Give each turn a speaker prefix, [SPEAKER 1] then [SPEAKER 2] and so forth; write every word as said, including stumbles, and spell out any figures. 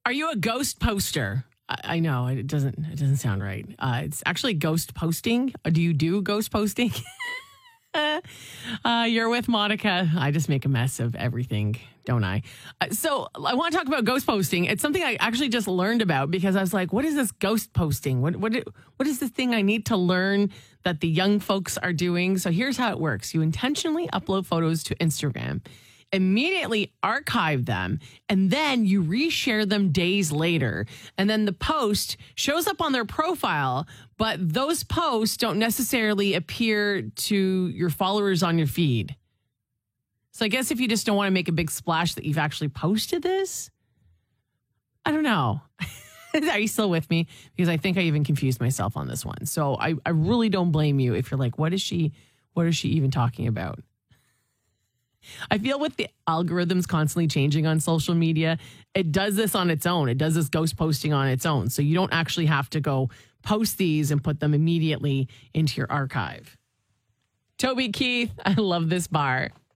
[SPEAKER 1] Are you a ghost poster? I, I know it doesn't. It doesn't sound right. Uh, it's actually ghost posting. Do you do ghost posting? uh, you're with Monica. I just make a mess of everything, don't I? Uh, so I want to talk about ghost posting. It's something I actually just learned about because I was like, "What is this ghost posting? What what what is the thing I need to learn that the young folks are doing?" So here's how it works: you intentionally upload photos to Instagram, immediately archive them, and then you reshare them days later. And then the post shows up on their profile, but those posts don't necessarily appear to your followers on your feed. So I guess if you just don't want to make a big splash that you've actually posted this, I don't know. Are you still with me? Because I think I even confused myself on this one. So I, I really don't blame you if you're like, what is she, what is she even talking about? I feel with the algorithms constantly changing on social media, it does this on its own. It does this ghost posting on its own. So you don't actually have to go post these and put them immediately into your archive. Toby Keith, I love this bar.